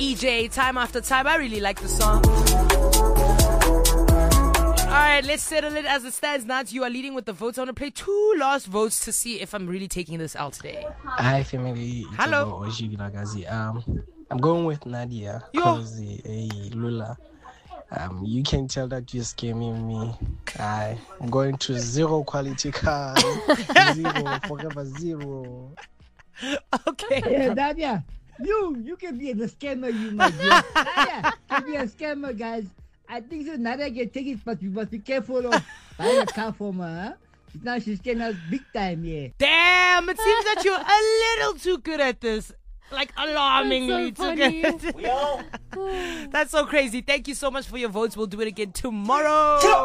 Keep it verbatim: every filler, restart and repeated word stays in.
E J, time after time. I really like the song. Alright, let's settle it as it stands now. You are leading with the votes. I want to play two last votes to see if I'm really taking this out today. Hi, family. Hello. Um, I'm going with Nadia. Because, hey, Lula. Um, you can tell that you're scamming me. I, I'm going to zero quality cars. Zero, forever zero. Okay. Yeah, Nadia, you you can be the scammer, you my dear. Nadia, can be a scammer, guys. I think so. Nadia can take it, but you must be careful of buying a car from her. Huh? Now she's getting us big time, yeah. Damn, it seems that you're a little too good at this. Like, alarmingly so too good at this. That's so crazy. Thank you so much for your votes. We'll do it again tomorrow.